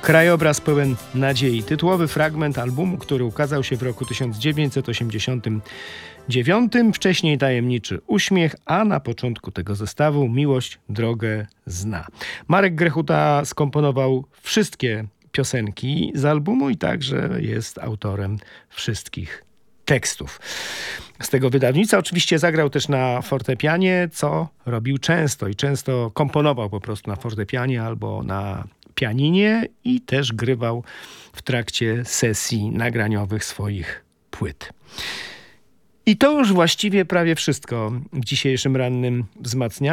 Krajobraz pełen nadziei. Tytułowy fragment albumu, który ukazał się w roku 1989. Wcześniej Tajemniczy uśmiech, a na początku tego zestawu Miłość drogę zna. Marek Grechuta skomponował wszystkie piosenki z albumu i także jest autorem wszystkich tekstów z tego wydawnictwa. Oczywiście zagrał też na fortepianie, co robił często i często komponował po prostu na fortepianie albo na pianinie i też grywał w trakcie sesji nagraniowych swoich płyt. I to już właściwie prawie wszystko w dzisiejszym rannym wzmacnianiu.